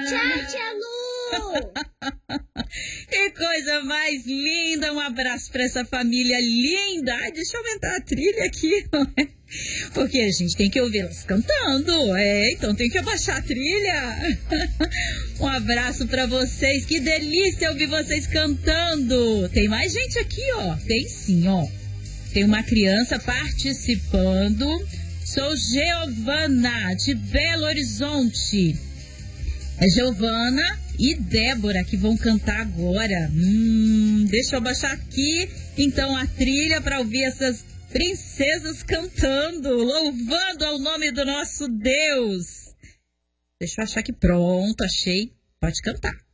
Tchau, tia Lu! Que coisa mais linda! Um abraço para essa família linda. Ai, deixa eu aumentar a trilha aqui, não é? Porque a gente tem que ouvi-las cantando, então tem que abaixar a trilha. Um abraço para vocês, que delícia ouvir vocês cantando. Tem mais gente aqui, ó. Tem sim, ó. Tem uma criança participando. Sou Giovana, de Belo Horizonte. É Giovana e Débora que vão cantar agora. Deixa eu baixar aqui, então, a trilha para ouvir essas princesas cantando, louvando ao nome do nosso Deus. Deixa eu achar aqui. Pronto, achei. Pode cantar.